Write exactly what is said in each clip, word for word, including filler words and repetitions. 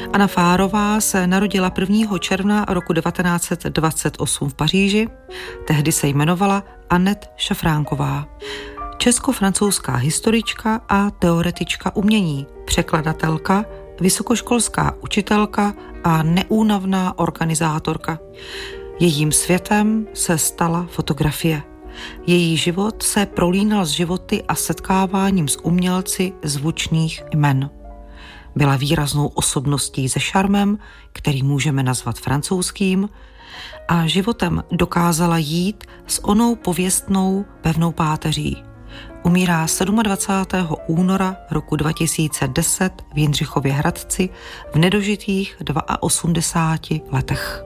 Anna Fárová se narodila prvního června roku devatenáct set dvacet osm v Paříži. Tehdy se jmenovala Annette Šafránková. Česko-francouzská historička a teoretička umění, překladatelka, vysokoškolská učitelka a neúnavná organizátorka. Jejím světem se stala fotografie. Její život se prolínal s životy a setkáváním s umělci zvučných jmen. Byla výraznou osobností se šarmem, který můžeme nazvat francouzským, a životem dokázala jít s onou pověstnou pevnou páteří. Umírá dvacátého sedmého února roku dva tisíce deset v Jindřichově Hradci v nedožitých osmdesáti dvou letech.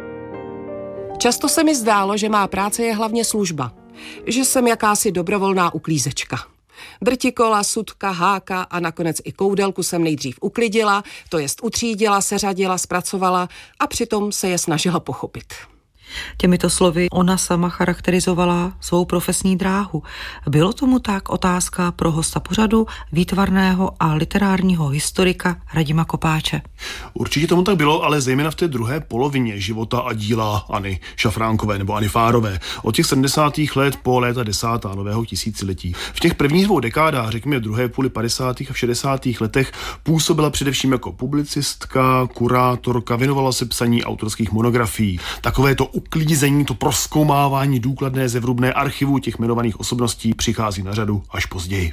Často se mi zdálo, že má práce je hlavně služba. Že jsem jakási dobrovolná uklízečka. Drtikola, sutka, háka a nakonec i koudelku jsem nejdřív uklidila, to jest utřídila, seřadila, zpracovala a přitom se je snažila pochopit. Těmito slovy ona sama charakterizovala svou profesní dráhu. Bylo tomu tak? Otázka pro hosta pořadu, výtvarného a literárního historika Radima Kopáče. Určitě tomu tak bylo, ale zejména v té druhé polovině života a díla Anny Šafránkové nebo Anny Fárové. Od těch sedmdesátých let po léta desátá nového tisíciletí. V těch prvních dvou dekádách, řekněme druhé půli padesátých a v šedesátých letech, působila především jako publicistka, kurátorka, věnovala se psaní autorských monografií. Takové to uklízení, to prozkoumávání důkladné zevrubné archivu těch jmenovaných osobností přichází na řadu až později.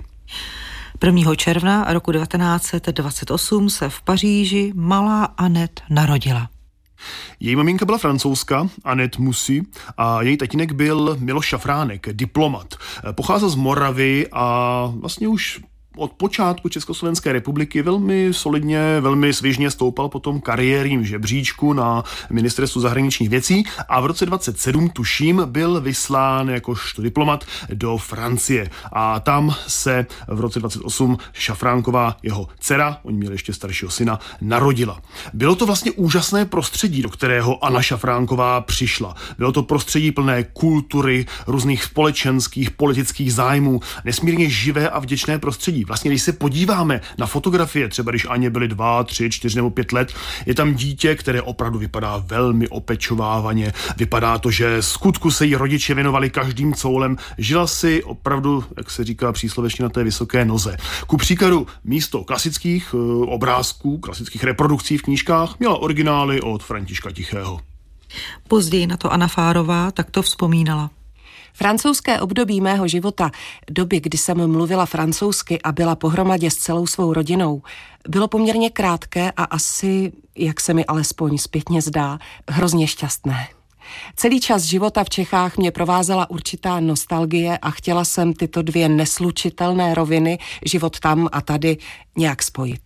prvního června roku devatenáct set dvacet osm se v Paříži malá Annette narodila. Její maminka byla francouzska, Annette Mussy, a její tatínek byl Miloš Šafránek, diplomat. Pocházel z Moravy a vlastně už od počátku Československé republiky velmi solidně, velmi svižně stoupal potom kariérním žebříčku na ministerstvu zahraničních věcí a v roce dvacet sedm, tuším, byl vyslán jakožto diplomat do Francie. A tam se v roce dvacet osm Šafránková, jeho dcera, oni měli ještě staršího syna, narodila. Bylo to vlastně úžasné prostředí, do kterého Anna Šafránková přišla. Bylo to prostředí plné kultury, různých společenských, politických zájmů, nesmírně živé a vděčné prostředí. Vlastně, když se podíváme na fotografie, třeba když Aně byly dva, tři, čtyři nebo pět let, je tam dítě, které opravdu vypadá velmi opečovávaně. Vypadá to, že skutku se jí rodiče věnovali každým coulem. Žila si opravdu, jak se říká příslovečně, na té vysoké noze. Ku příkladu místo klasických uh, obrázků, klasických reprodukcí v knížkách měla originály od Františka Tichého. Později na to Anna Fárová takto vzpomínala. Francouzské období mého života, doby, kdy jsem mluvila francouzsky a byla pohromadě s celou svou rodinou, bylo poměrně krátké a asi, jak se mi alespoň zpětně zdá, hrozně šťastné. Celý čas života v Čechách mě provázela určitá nostalgie a chtěla jsem tyto dvě neslučitelné roviny, život tam a tady, nějak spojit.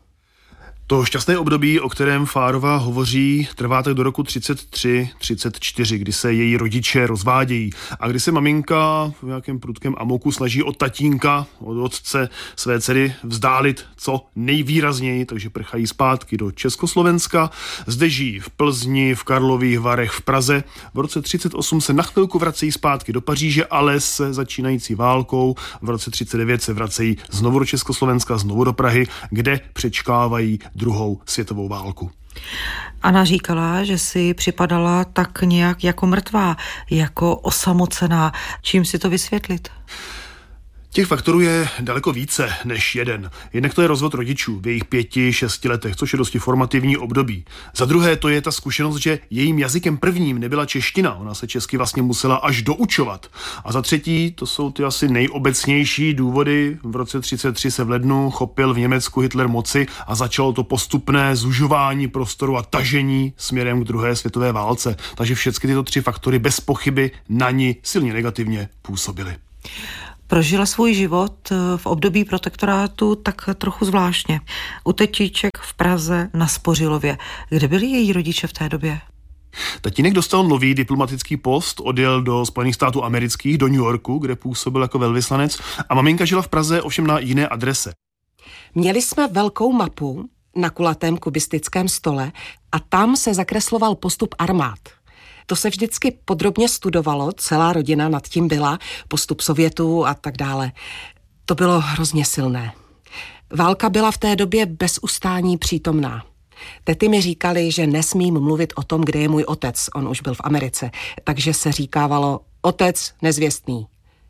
To šťastné období, o kterém Fárová hovoří, trvá tak do roku třicet tři třicet čtyři, kdy se její rodiče rozvádějí a kdy se maminka v nějakém prudkém amoku snaží od tatínka, od otce své dcery vzdálit co nejvýrazněji, takže prchají zpátky do Československa. Zde žijí v Plzni, v Karlových Varech, v Praze. V roce třicet osm se na chvilku vracejí zpátky do Paříže, ale se začínající válkou v roce třicet devět se vracejí znovu do Československa, znovu do Prahy, kde přečkávají druhou světovou válku. Anna říkala, že si připadala tak nějak jako mrtvá, jako osamocená. Čím si to vysvětlit? Těch faktorů je daleko více než jeden. Jednak to je rozvod rodičů v jejich pěti, šesti letech, což je dosti formativní období. Za druhé to je ta zkušenost, že jejím jazykem prvním nebyla čeština. Ona se česky vlastně musela až doučovat. A za třetí, to jsou ty asi nejobecnější důvody. V roce třicet tři se v lednu chopil v Německu Hitler moci a začalo to postupné zužování prostoru a tažení směrem k druhé světové válce. Takže všechny tyto tři faktory bez pochyby na ní silně negativně působily. Prožila svůj život v období protektorátu tak trochu zvláštně. U tetiček v Praze na Spořilově. Kde byli její rodiče v té době? Tatínek dostal nový diplomatický post, odjel do Spojených států amerických, do New Yorku, kde působil jako velvyslanec, a maminka žila v Praze, ovšem na jiné adrese. Měli jsme velkou mapu na kulatém kubistickém stole a tam se zakresloval postup armád. To se vždycky podrobně studovalo, celá rodina nad tím byla, postup Sovětů a tak dále. To bylo hrozně silné. Válka byla v té době bez ustání přítomná. Tety mi říkali, že nesmím mluvit o tom, kde je můj otec. On už byl v Americe. Takže se říkávalo otec nezvěstný.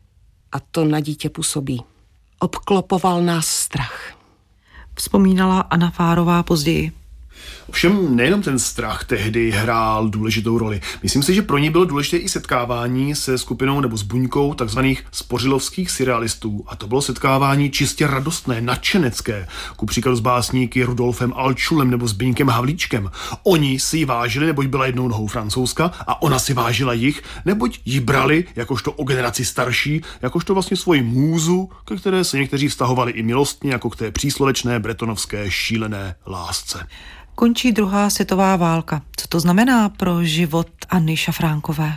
A to na dítě působí. Obklopoval nás strach. Vzpomínala Anna Fárová později. Ovšem nejenom ten strach tehdy hrál důležitou roli. Myslím si, že pro ní bylo důležité i setkávání se skupinou nebo s buňkou takzvaných spořilovských surrealistů. A to bylo setkávání čistě radostné, nadšenecké. Ku příkladu s básníky Rudolfem Alčulem nebo s Zbyňkem Havlíčkem. Oni si ji vážili, neboť byla jednou nohou Francouzska a ona si vážila jich, neboť ji brali jakožto o generaci starší, jakožto vlastně svoji můzu, ke které se někteří vztahovali i milostně, jako k té příslovečné bretonovské šílené lásce. Končí druhá světová válka. Co to znamená pro život Anny Šafránkové?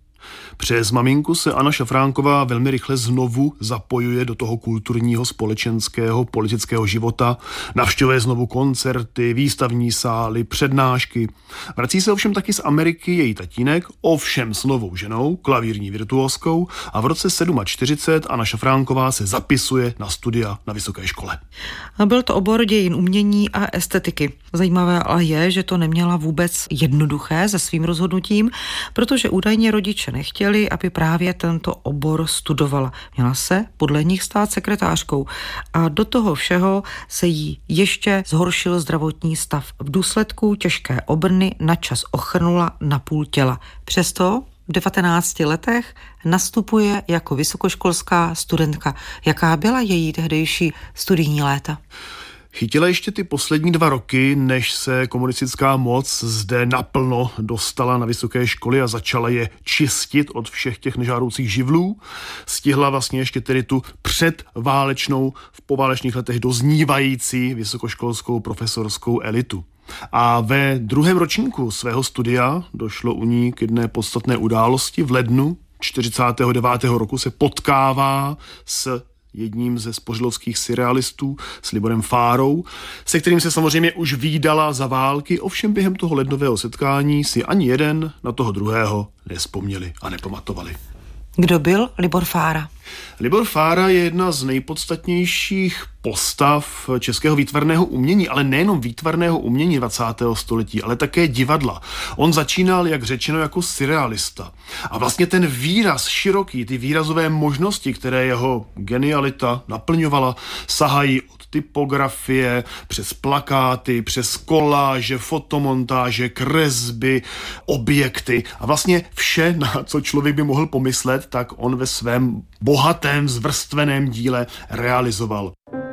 Přes maminku se Anna Šafránková velmi rychle znovu zapojuje do toho kulturního, společenského, politického života, navštěvuje znovu koncerty, výstavní sály, přednášky. Vrací se ovšem taky z Ameriky její tatínek, ovšem s novou ženou, klavírní virtuózkou, a v roce čtyřicet sedm Anna Šafránková se zapisuje na studia na vysoké škole. A byl to obor dějin umění a estetiky. Zajímavé ale je, že to neměla vůbec jednoduché se svým rozhodnutím, protože údajně rodiče nechtěli, aby právě tento obor studovala. Měla se podle nich stát sekretářkou a do toho všeho se jí ještě zhoršil zdravotní stav. V důsledku těžké obrny načas ochrnula na půl těla. Přesto v devatenácti letech nastupuje jako vysokoškolská studentka. Jaká byla její tehdejší studijní léta? Chytila ještě ty poslední dva roky, než se komunistická moc zde naplno dostala na vysoké školy a začala je čistit od všech těch nežádoucích živlů. Stihla vlastně ještě tedy tu předválečnou, v poválečných letech doznívající vysokoškolskou profesorskou elitu. A ve druhém ročníku svého studia došlo u ní k jedné podstatné události. V lednu čtyřicátého devátého roku se potkává s jedním ze spořilovských surrealistů, s Liborem Fárou, se kterým se samozřejmě už vídala za války, ovšem během toho lednového setkání si ani jeden na toho druhého nevzpomněli a nepamatovali. Kdo byl Libor Fára? Libor Fára je jedna z nejpodstatnějších postav českého výtvarného umění, ale nejenom výtvarného umění dvacátého století, ale také divadla. On začínal, jak řečeno, jako surrealista. A vlastně ten výraz široký, ty výrazové možnosti, které jeho genialita naplňovala, sahají od typografie, přes plakáty, přes koláže, fotomontáže, kresby, objekty a vlastně vše, na co člověk by mohl pomyslet, tak on ve svém bohatém, zvrstveném díle realizoval.